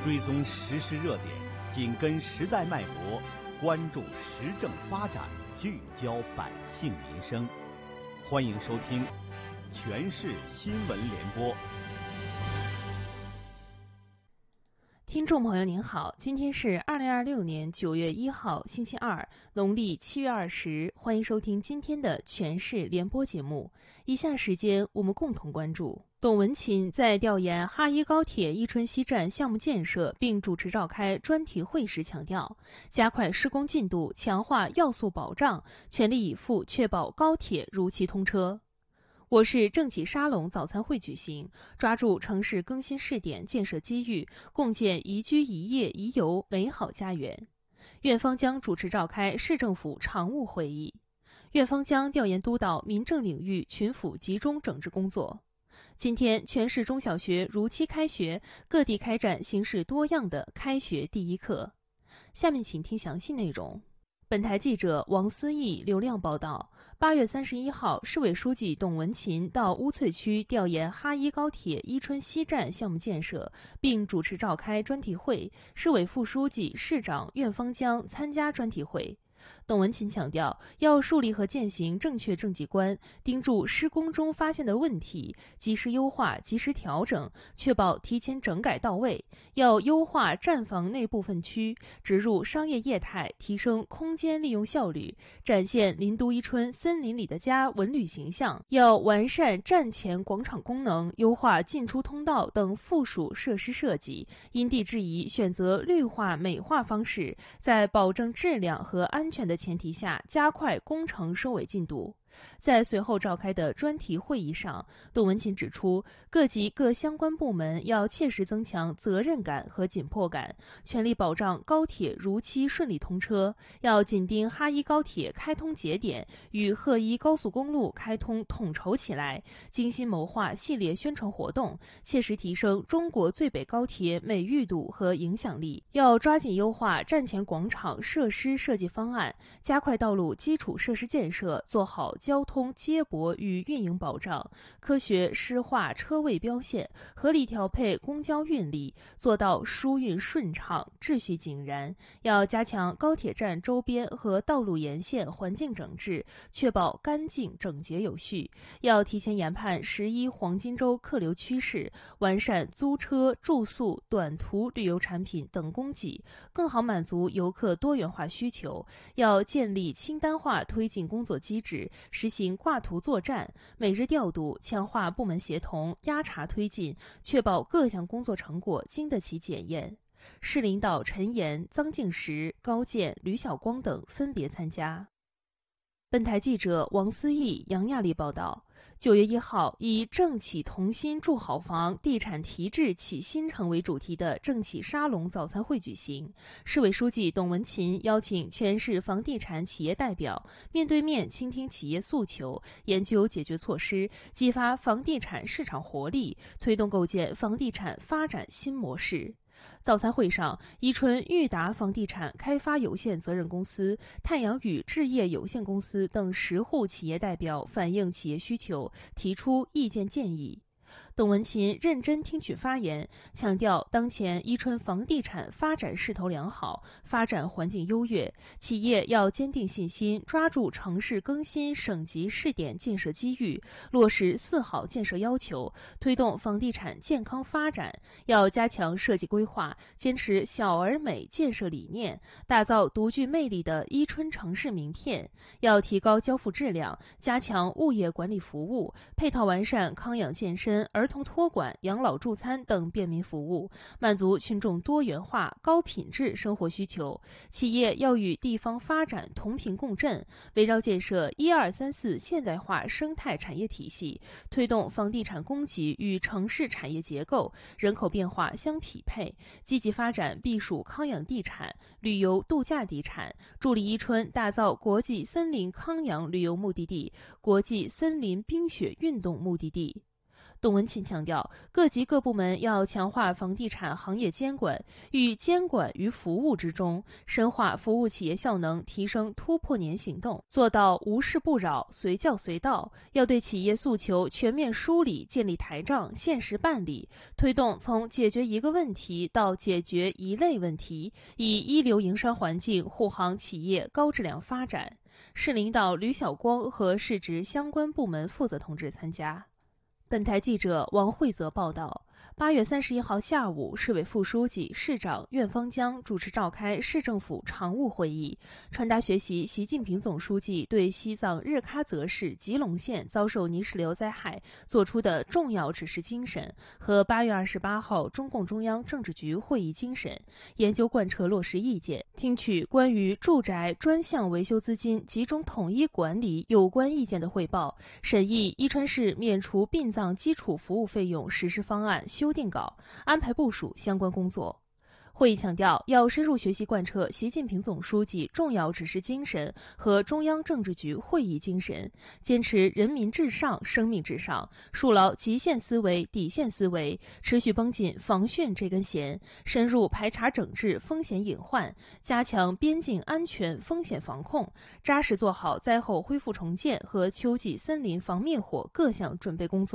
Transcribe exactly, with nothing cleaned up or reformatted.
追踪时事热点，紧跟时代脉搏，关注时政发展，聚焦百姓民生。欢迎收听全市新闻联播。 听众朋友您好，今天是二零二六年九月一号星期二，农历七月二十，欢迎收听今天的全市联播节目。以下时间我们共同关注。董文琴在调研哈伊高铁伊春西站项目建设并主持召开专题会时强调，加快施工进度，强化要素保障，全力以赴确保高铁如期通车。我市政企沙龙早餐会举行，抓住城市更新试点建设机遇，共建宜居宜业宜游美好家园。苑方江主持召开市政府常务会议，苑方江调研督导民政领域群府集中整治工作。今天，全市中小学如期开学，各地开展形式多样的开学第一课。下面请听详细内容。本台记者王思义、刘亮报道，八月三十一号，市委书记董文琴到乌翠区调研哈伊高铁伊春西站项目建设，并主持召开专题会，市委副书记、市长苑方江参加专题会。董文琴强调，要树立和践行正确政绩观，盯住施工中发现的问题，及时优化、及时调整，确保提前整改到位。要优化站房内部分区，植入商业业态，提升空间利用效率，展现林都伊春森林里的家文旅形象。要完善站前广场功能，优化进出通道等附属设施设计，因地制宜选择绿化美化方式，在保证质量和安全的前提下，加快工程收尾进度。在随后召开的专题会议上，董文琴指出，各级各相关部门要切实增强责任感和紧迫感，全力保障高铁如期顺利通车，要紧盯哈伊高铁开通节点与赫伊高速公路开通统筹起来，精心谋划系列宣传活动，切实提升中国最北高铁美誉度和影响力。要抓紧优化站前广场设施设计方案，加快道路基础设施建设，做好交通接驳与运营保障，科学施划车位标线，合理调配公交运力，做到疏运顺畅、秩序井然。要加强高铁站周边和道路沿线环境整治，确保干净整洁有序。要提前研判十一黄金周客流趋势，完善租车、住宿、短途旅游产品等供给，更好满足游客多元化需求。要建立清单化推进工作机制，实行挂图作战，每日调度，强化部门协同，压查推进，确保各项工作成果经得起检验。市领导陈岩、臧敬实、高健、吕晓光等分别参加。本台记者王思义、杨亚丽报道，九月一号，以政企同心筑好房，地产提质启新城为主题的政企沙龙早餐会举行。市委书记董文琴邀请全市房地产企业代表，面对面倾听企业诉求，研究解决措施，激发房地产市场活力，推动构建房地产发展新模式。早餐会上，伊春裕达房地产开发有限责任公司、太阳雨置业有限公司等十户企业代表反映企业需求，提出意见建议。董文琴认真听取发言，强调当前伊春房地产发展势头良好，发展环境优越，企业要坚定信心，抓住城市更新省级试点建设机遇，落实四好建设要求，推动房地产健康发展。要加强设计规划，坚持小而美建设理念，打造独具魅力的伊春城市名片。要提高交付质量，加强物业管理服务，配套完善康养健身、儿童托管、养老助餐等便民服务，满足群众多元化、高品质生活需求。企业要与地方发展同频共振，围绕建设一二三四现代化生态产业体系，推动房地产供给与城市产业结构、人口变化相匹配，积极发展避暑康养地产、旅游度假地产，助力伊春打造国际森林康养旅游目的地、国际森林冰雪运动目的地。 董文琴强调，各级各部门要强化房地产行业监管，寓监管于服务之中，深化服务企业效能，提升突破年行动，做到无事不扰、随叫随到。要对企业诉求全面梳理，建立台账，现实办理，推动从解决一个问题到解决一类问题，以一流营商环境护航企业高质量发展。市领导吕晓光和市直相关部门负责同志参加。本台记者王慧泽报道。八月三十一号下午，市委副书记、市长苑方江主持召开市政府常务会议，传达学习习近平总书记对西藏日喀则市吉隆县遭受泥石流灾害作出的重要指示精神和八月二十八号中共中央政治局会议精神，研究贯彻落实意见，听取关于住宅专项维修资金集中统一管理有关意见的汇报，审议伊川市免除殡葬基础服务费用实施方案修订稿，安排部署相关工作。会议强调，要深入学习贯彻习近平总书记重要指示精神和中央政治局会议精神，坚持人民至上、生命至上，树牢极限思维、底线思维，持续绷紧防汛这根弦，深入排查整治风险隐患，加强边境安全风险防控，扎实做好灾后恢复重建和秋季森林防灭火各项准备工作。